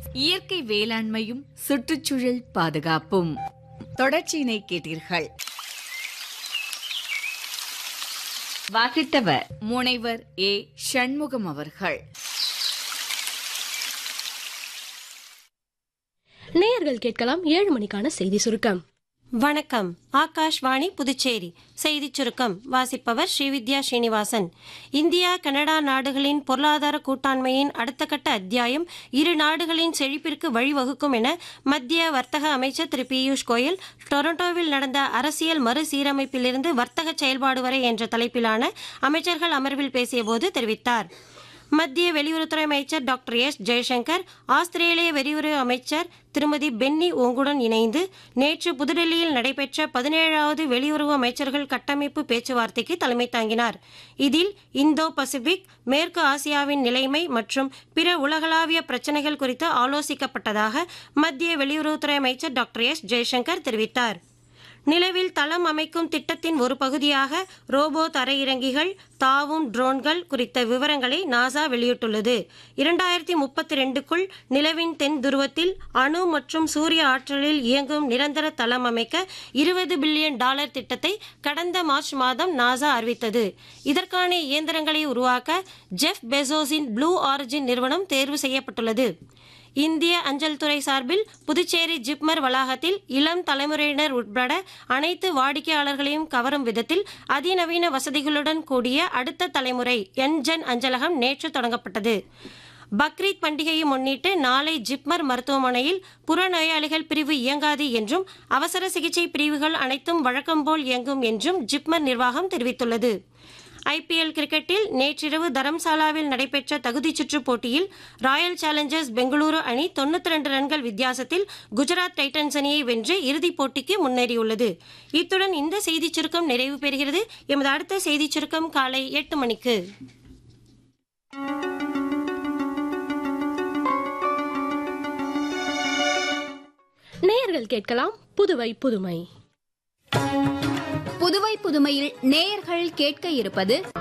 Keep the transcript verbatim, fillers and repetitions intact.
இயற்கை வேளாண்மையும் சுற்றுச்சூழல் பாதுகாப்பும் தொடர்ச்சியினை கேட்டீர்கள். வாசித்தவர் முனைவர் ஏ சண்முகம் அவர்கள். நேயர்கள் கேட்கலாம் ஏழு மணிக்கான செய்தி சுருக்கம். வணக்கம். ஆகாஷ்வாணி புதுச்சேரி செய்திச் சுருக்கம் வாசிப்பவர் ஸ்ரீவித்யா ஸ்ரீனிவாசன். இந்தியா கனடா நாடுகளின் பொருளாதார கூட்டாண்மையின் அடுத்த கட்ட அத்தியாயம் இரு நாடுகளின் செழிப்பிற்கு வழிவகுக்கும் என மத்திய வர்த்தக அமைச்சர் திரு பியூஷ் கோயல் டொரண்டோவில் நடந்த அரசியல் மறுசீரமைப்பிலிருந்து வர்த்தக செயல்பாடு வரை என்ற தலைப்பிலான அமைச்சர்கள் அமர்வில் பேசியபோது தெரிவித்தார். மத்திய வெளியுறவுத்துறை அமைச்சர் டாக்டர் எஸ் ஜெய்சங்கர் ஆஸ்திரேலிய வெளியுறவு அமைச்சர் திருமதி பென்னி ஓங்குடன் இணைந்து நேற்று புதுடெல்லியில் நடைபெற்ற பதினேழாவது வெளியுறவு அமைச்சர்கள் கட்டமைப்பு பேச்சுவார்த்தைக்கு தலைமை தாங்கினார். இதில் இந்தோ பசிபிக், மேற்கு ஆசியாவின் நிலைமை மற்றும் பிற உலகளாவிய பிரச்சினைகள் குறித்து ஆலோசிக்கப்பட்டதாக மத்திய வெளியுறவுத்துறை அமைச்சர் டாக்டர் எஸ் ஜெய்சங்கர் தெரிவித்தார். நிலவில் தளம் அமைக்கும் திட்டத்தின் ஒரு பகுதியாக ரோபோ தரையிறங்கிகள், தாவும் ட்ரோன்கள் குறித்த விவரங்களை நாசா வெளியிட்டுள்ளது. இரண்டாயிரத்தி முப்பத்தி ரெண்டுக்குள் நிலவின் தென் துருவத்தில் அணு மற்றும் சூரிய ஆற்றலில் இயங்கும் நிரந்தர தளம் அமைக்க இருபது பில்லியன் டாலர் திட்டத்தை கடந்த மார்ச் மாதம் நாசா அறிவித்தது. இதற்கான இயந்திரங்களை உருவாக்க ஜெஃப் பெசோஸின் ப்ளூ ஆரிஜின் நிறுவனம் தேர்வு செய்யப்பட்டுள்ளது. இந்திய அஞ்சல் துறை சார்பில் புதுச்சேரி ஜிப்மர் வளாகத்தில் இளம் தலைமுறையினர் உட்பட அனைத்து வாடிக்கையாளர்களையும் கவரும் விதத்தில் அதிநவீன வசதிகளுடன் கூடிய அடுத்த தலைமுறை என்ஜென் அஞ்சலகம் நேற்று தொடங்கப்பட்டது. பக்ரீத் பண்டிகையை முன்னிட்டு நாளை ஜிப்மர் மருத்துவமனையில் புறநோயாளிகள் பிரிவு இயங்காது என்றும் அவசர சிகிச்சை பிரிவுகள் அனைத்தும் வழக்கம்போல் இயங்கும் என்றும் ஜிப்மர் நிர்வாகம் தெரிவித்துள்ளது. ஐபிஎல் கிரிக்கெட்டில் நேற்றிரவு தரம்சாலாவில் நடைபெற்ற தகுதிச் சுற்றுப் போட்டியில் ராயல் சேலஞ்சர்ஸ் பெங்களூரு அணி தொன்னூற்றி ரெண்டு ரன்கள் வித்தியாசத்தில் குஜராத் டைட்டன்ஸ் அணியை வென்று இறுதிப் போட்டிக்கு முன்னேறியுள்ளது. இத்துடன் இந்த செய்திச் சுருக்கம் நிறைவு பெறுகிறது. எமது அடுத்த செய்திச் சுருக்கம் காலை எட்டு மணிக்கு. நேயர்கள் கேட்கலாம் புதுவை புதுமை. புதுவை புதுமையில் நேயர்கள் கேட்க இருப்பது